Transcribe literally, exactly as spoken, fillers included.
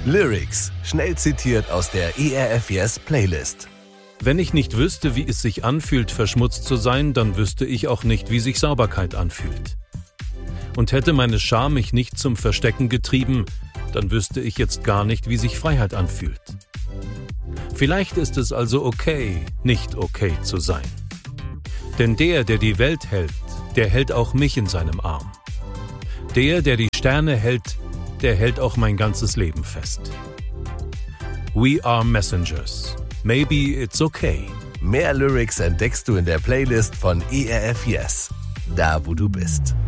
Lyrics, schnell zitiert aus der E R F Yes Playlist. Wenn ich nicht wüsste, wie es sich anfühlt, verschmutzt zu sein, dann wüsste ich auch nicht, wie sich Sauberkeit anfühlt. Und hätte meine Scham mich nicht zum Verstecken getrieben, dann wüsste ich jetzt gar nicht, wie sich Freiheit anfühlt. Vielleicht ist es also okay, nicht okay zu sein. Denn der, der die Welt hält, der hält auch mich in seinem Arm. Der, der die Sterne hält, der hält auch mein ganzes Leben fest. We are messengers. Maybe it's okay. Mehr Lyrics entdeckst du in der Playlist von E R F Yes, da wo du bist.